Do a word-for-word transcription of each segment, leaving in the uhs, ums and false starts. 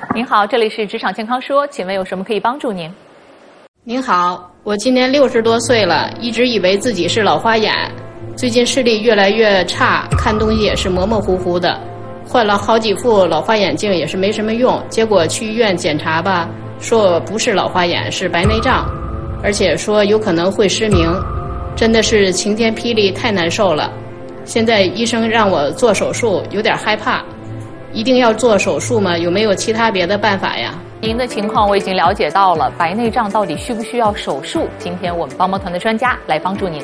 您好，这里是职场健康说，请问有什么可以帮助您？ 您好，我今年六十多岁了，一直以为自己是老花眼，最近视力越来越差，看东西也是模模糊糊的，换了好几副老花眼镜也是没什么用，结果去医院检查吧，说我不是老花眼，是白内障，而且说有可能会失明，真的是晴天霹雳，太难受了。现在医生让我做手术，有点害怕。一定要做手术吗？有没有其他别的办法呀？ 您的情况我已经了解到了，白内障到底需不需要手术？今天我们帮帮团的专家来帮助您。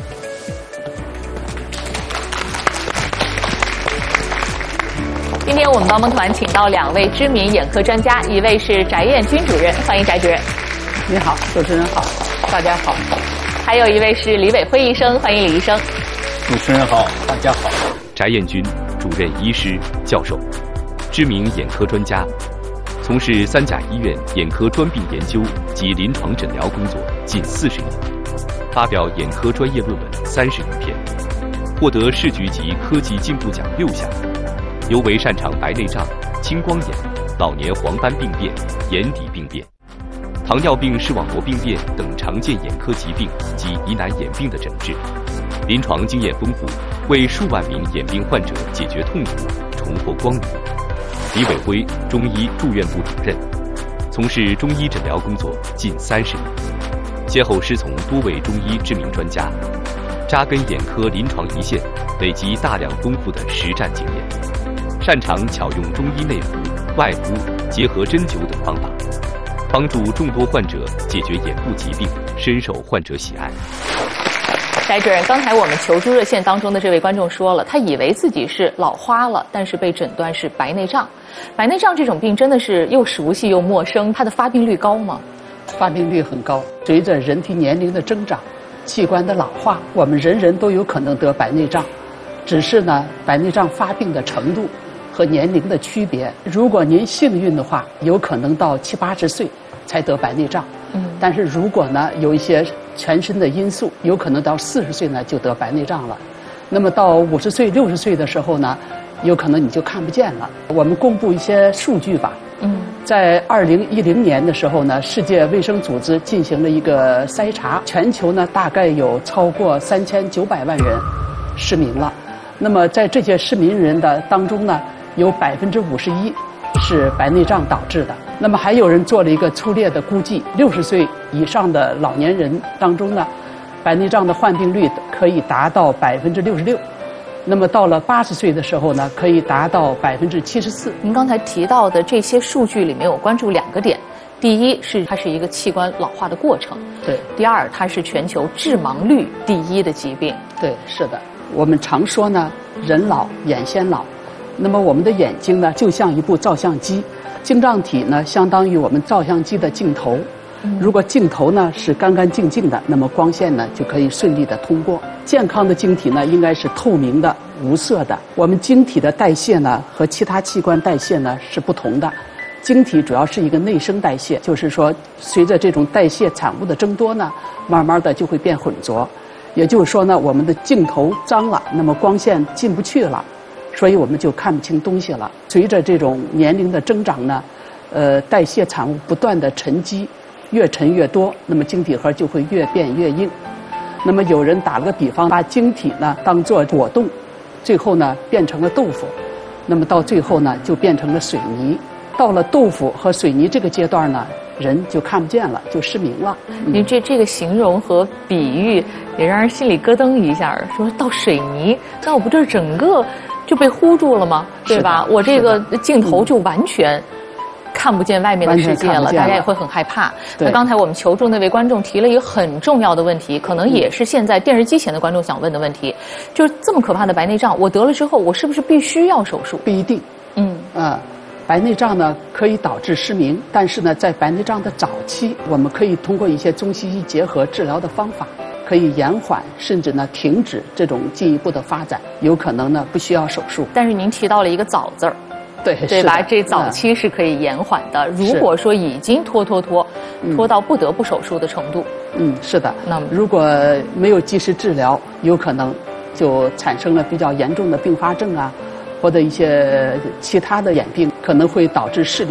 今天我们帮帮团请到两位知名眼科专家，一位是翟彦军主任，欢迎翟主任。 你好，主持人好，大家好。 还有一位是李伟辉医生，欢迎李医生。 主持人好，大家好。 翟彦军主任医师、教授，知名眼科专家，从事三甲医院眼科专病研究及临床诊疗工作近四十年，发表眼科专业论文三十余篇，获得市局级科技进步奖六项，尤为擅长白内障、青光眼、老年黄斑病变、眼底病变、糖尿病视网膜病变等常见眼科疾病及疑难眼病的诊治，临床经验丰富，为数万名眼病患者解决痛苦，重获光明。李伟辉，中医住院部主任，从事中医诊疗工作近三十年，先后师从多位中医知名专家，扎根眼科临床一线，累积大量丰富的实战经验，擅长巧用中医内服、外敷结合针灸等方法，帮助众多患者解决眼部疾病，深受患者喜爱。 翟主任，刚才我们求助热线当中的这位观众说了，他以为自己是老花了，但是被诊断是白内障。白内障这种病真的是又熟悉又陌生，它的发病率高吗？ 发病率很高，随着人体年龄的增长，器官的老化，我们人人都有可能得白内障，只是呢，白内障发病的程度和年龄的区别。如果您幸运的话，有可能到七八十岁才得白内障。嗯，但是如果呢有一些全身的因素，有可能到四十岁呢就得白内障了。那么到五十岁、六十岁的时候呢，有可能你就看不见了。我们公布一些数据吧。嗯，在二零一零年的时候呢，世界卫生组织进行了一个筛查，全球呢大概有超过三千九百万人失明了。那么在这些失明人的当中呢，有百分之五十一是白内障导致的。那么还有人做了一个粗略的估计，六十岁以上的老年人当中呢，白内障的患病率可以达到百分之六十六。那么到了八十岁的时候呢，可以达到百分之七十四。 您刚才提到的这些数据里面，我关注两个点。第一是它是一个器官老化的过程， 对。 第二，它是全球致盲率第一的疾病， 对，是的。我们常说呢，人老眼先老。那么我们的眼睛呢，就像一部照相机，晶状体呢，相当于我们照相机的镜头。如果镜头呢是干干净净的，那么光线呢就可以顺利的通过。健康的晶体呢，应该是透明的、无色的。我们晶体的代谢呢，和其他器官代谢呢是不同的。晶体主要是一个内生代谢，就是说，随着这种代谢产物的增多呢，慢慢的就会变浑浊。也就是说呢，我们的镜头脏了，那么光线进不去了。所以我们就看不清东西了。随着这种年龄的增长呢，呃，代谢产物不断的沉积，越沉越多，那么晶体核就会越变越硬。那么有人打了个比方，把晶体呢当作果冻，最后呢变成了豆腐，那么到最后呢就变成了水泥。到了豆腐和水泥这个阶段呢，人就看不见了，就失明了。 您、嗯、这这个形容和比喻也让人心里咯噔一下，说到水泥，那我不就是整个就被糊住了吗？对吧？我这个镜头就完全看不见外面的世界了，大家也会很害怕。那刚才我们求助那位观众提了一个很重要的问题，可能也是现在电视机前的观众想问的问题，就是这么可怕的白内障，我得了之后，我是不是必须要手术？ 不一定。嗯啊。白内障呢可以导致失明，但是呢，在白内障的早期，我们可以通过一些中西医结合治疗的方法，可以延缓甚至呢停止这种进一步的发展，有可能呢不需要手术。 但是您提到了一个早字儿， 对对吧？这早期是可以延缓的。嗯、如果说已经拖拖拖，拖到不得不手术的程度， 嗯，是的。那么如果没有及时治疗，有可能就产生了比较严重的并发症啊。或者一些其他的眼病，可能会导致视力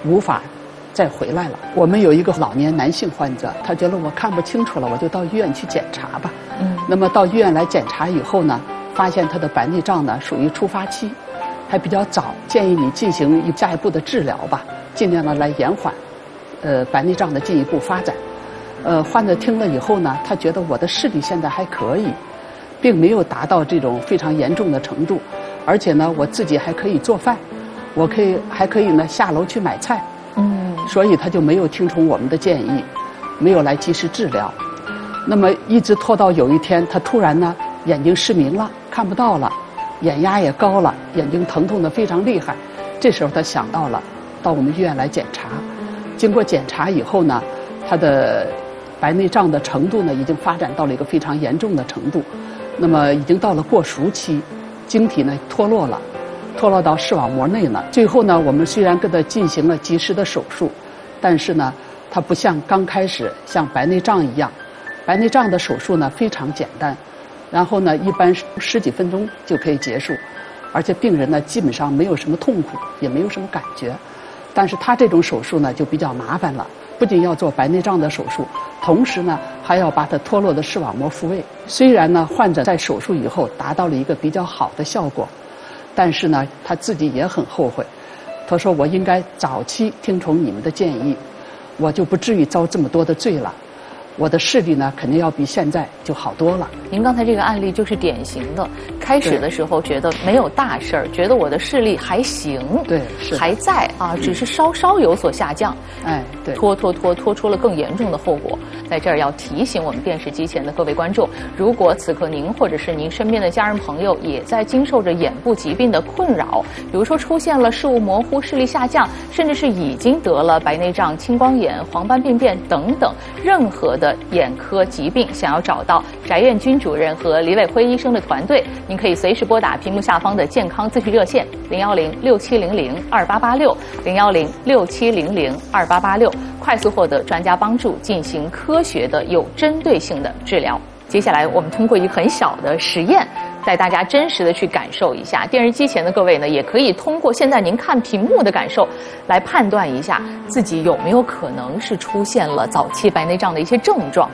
无法再回来了。我们有一个老年男性患者，他觉得我看不清楚了，我就到医院去检查吧。嗯，那么到医院来检查以后呢，发现他的白内障呢属于初发期，还比较早，建议你进行下一步的治疗吧，尽量的来延缓，呃，白内障的进一步发展。呃，患者听了以后呢，他觉得我的视力现在还可以，并没有达到这种非常严重的程度，而且呢，我自己还可以做饭，我可以还可以呢下楼去买菜。嗯，所以他就没有听从我们的建议，没有来及时治疗。那么一直拖到有一天，他突然呢眼睛失明了，看不到了，眼压也高了，眼睛疼痛得非常厉害。这时候他想到了到我们医院来检查，经过检查以后呢，他的白内障的程度呢已经发展到了一个非常严重的程度，那么已经到了过熟期，晶体呢脱落了。脱落到视网膜内呢，最后呢，我们虽然给他进行了及时的手术，但是呢，它不像刚开始像白内障一样，白内障的手术呢非常简单，然后呢，一般十几分钟就可以结束，而且病人呢基本上没有什么痛苦，也没有什么感觉。但是他这种手术呢就比较麻烦了，不仅要做白内障的手术，同时呢还要把它脱落的视网膜复位。虽然呢患者在手术以后达到了一个比较好的效果，但是呢，他自己也很后悔。他说：“我应该早期听从你们的建议，我就不至于遭这么多的罪了。我的视力呢，肯定要比现在就好多了。” 您刚才这个案例就是典型的，开始的时候觉得没有大事儿，觉得我的视力还行， 对，是还在啊，只是稍稍有所下降。 哎，对， 拖拖拖拖出了更严重的后果。在这儿要提醒我们电视机前的各位观众，如果此刻您或者是您身边的家人朋友也在经受着眼部疾病的困扰，比如说出现了视物模糊、视力下降，甚至是已经得了白内障、青光眼、黄斑病变等等任何的眼科疾病，想要找到翟艳军主任和李伟辉医生的团队，您可以随时拨打屏幕下方的健康咨询热线零幺零六七零零二八八六零幺零六七零零二八八六，快速获得专家帮助，进行科学的、有针对性的治疗。接下来，我们通过一个很小的实验，带大家真实的去感受一下。电视机前的各位呢，也可以通过现在您看屏幕的感受，来判断一下自己有没有可能是出现了早期白内障的一些症状。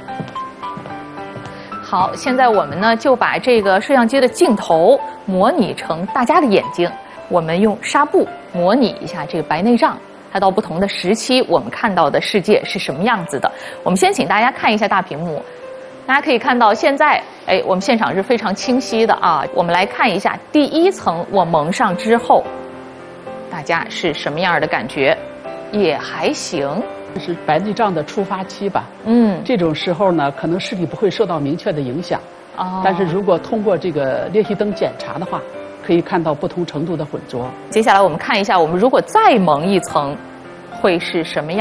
好，现在我们呢就把这个摄像机的镜头模拟成大家的眼睛，我们用纱布模拟一下这个白内障。它到不同的时期，我们看到的世界是什么样子的？我们先请大家看一下大屏幕，大家可以看到现在，哎，我们现场是非常清晰的啊。我们来看一下第一层我蒙上之后，大家是什么样的感觉？也还行。 这是白内障的初发期吧？ 嗯， 这种时候呢，可能视力不会受到明确的影响。哦。但是如果通过这个裂隙灯检查的话，可以看到不同程度的混浊。 接下来我们看一下，我们如果再蒙一层，会是什么样？